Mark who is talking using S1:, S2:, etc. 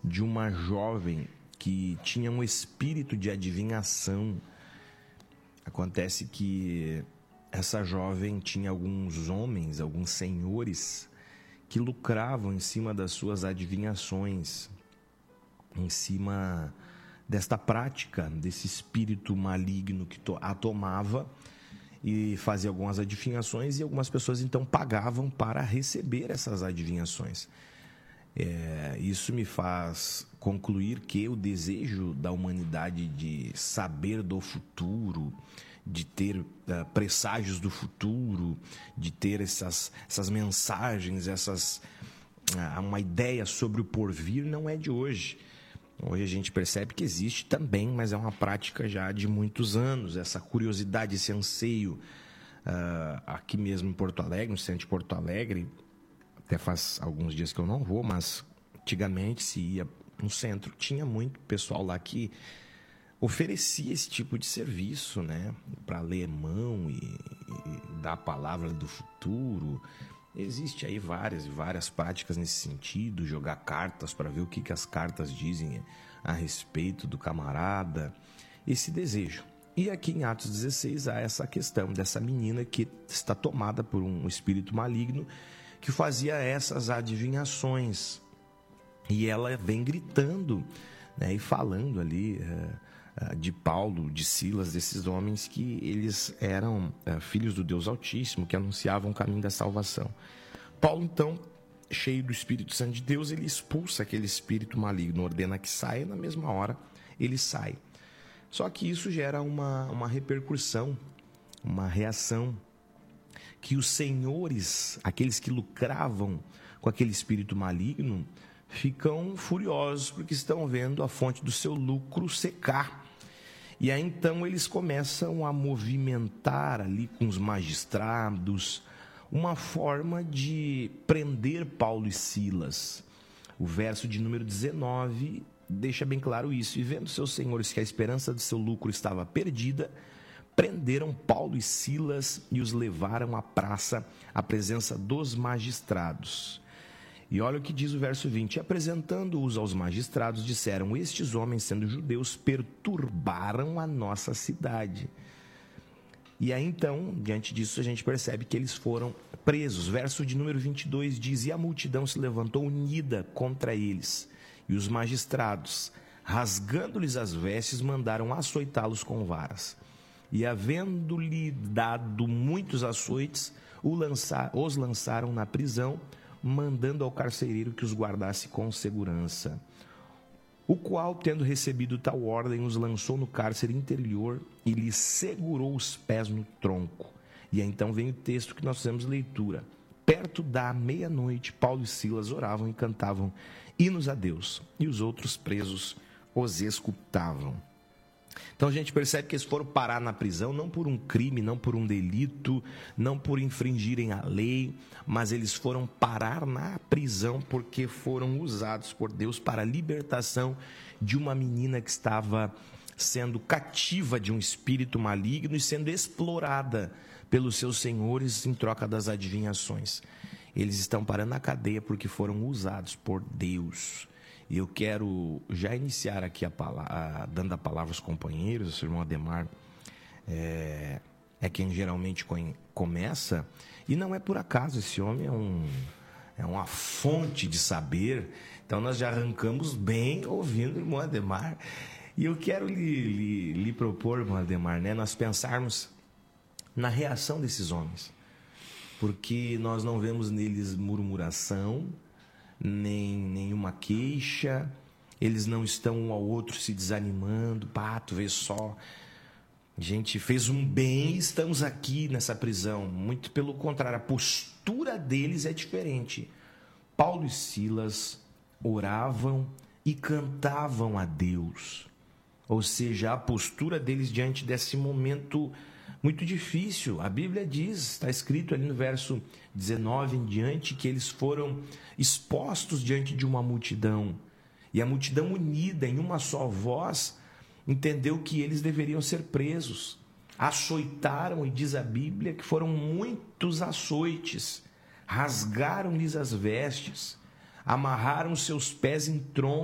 S1: de uma jovem que tinha um espírito de adivinhação. Acontece que essa jovem tinha alguns homens, alguns senhores, que lucravam em cima das suas adivinhações, em cima desta prática, desse espírito maligno que a tomava e fazia algumas adivinhações, e algumas pessoas então pagavam para receber essas adivinhações. Isso me faz concluir que o desejo da humanidade de saber do futuro, de ter presságios do futuro, de ter essas mensagens, uma ideia sobre o porvir, não é de hoje. Hoje a gente percebe que existe também, mas é uma prática já de muitos anos, essa curiosidade, esse anseio. Aqui mesmo em Porto Alegre, no centro de Porto Alegre, até faz alguns dias que eu não vou, mas antigamente se ia no centro, tinha muito pessoal lá que oferecia esse tipo de serviço, né? Para ler mão e dar a palavra do futuro. Existe aí várias práticas nesse sentido, jogar cartas para ver o que as cartas dizem a respeito do camarada, esse desejo. E aqui em Atos 16 há essa questão dessa menina que está tomada por um espírito maligno que fazia essas adivinhações. E ela vem gritando, né, e falando ali de Paulo, de Silas, desses homens que eles eram filhos do Deus Altíssimo, que anunciavam o caminho da salvação. Paulo, então, cheio do Espírito Santo de Deus, ele expulsa aquele espírito maligno, ordena que saia, e na mesma hora ele sai. Só que isso gera uma repercussão, uma reação, que os senhores, aqueles que lucravam com aquele espírito maligno, ficam furiosos porque estão vendo a fonte do seu lucro secar. E aí então eles começam a movimentar ali com os magistrados uma forma de prender Paulo e Silas. O verso de número 19 deixa bem claro isso. E vendo seus senhores que a esperança do seu lucro estava perdida, prenderam Paulo e Silas e os levaram à praça, à presença dos magistrados. E olha o que diz o verso 20. Apresentando-os aos magistrados, disseram: estes homens, sendo judeus, perturbaram a nossa cidade. E aí então, diante disso, a gente percebe que eles foram presos. Verso de número 22 diz: e a multidão se levantou unida contra eles. E os magistrados, rasgando-lhes as vestes, mandaram açoitá-los com varas. E havendo-lhe dado muitos açoites, os lançaram na prisão, mandando ao carcereiro que os guardasse com segurança. O qual, tendo recebido tal ordem, os lançou no cárcere interior e lhes segurou os pés no tronco. E aí, então vem o texto que nós fizemos leitura. Perto da meia-noite, Paulo e Silas oravam e cantavam hinos a Deus, e os outros presos os escutavam. Então a gente percebe que eles foram parar na prisão não por um crime, não por um delito, não por infringirem a lei, mas eles foram parar na prisão porque foram usados por Deus para a libertação de uma menina que estava sendo cativa de um espírito maligno e sendo explorada pelos seus senhores em troca das adivinhações. Eles estão parando na cadeia porque foram usados por Deus. E eu quero já iniciar aqui dando a palavra aos companheiros. O irmão Ademar é quem geralmente começa, e não é por acaso. Esse homem é uma fonte de saber. Então nós já arrancamos bem ouvindo o irmão Ademar. E eu quero lhe propor, irmão Ademar, né, nós pensarmos na reação desses homens, porque nós não vemos neles murmuração, nem nenhuma queixa. Eles não estão um ao outro se desanimando. Pá, tu vê só, a gente fez um bem e estamos aqui nessa prisão. Muito pelo contrário, a postura deles é diferente. Paulo e Silas oravam e cantavam a Deus. Ou seja, a postura deles diante desse momento muito difícil. A Bíblia diz, está escrito ali no verso 19 em diante, que eles foram expostos diante de uma multidão. E a multidão unida em uma só voz entendeu que eles deveriam ser presos. Açoitaram, e diz a Bíblia que foram muitos açoites. Rasgaram-lhes as vestes, amarraram seus pés em troncos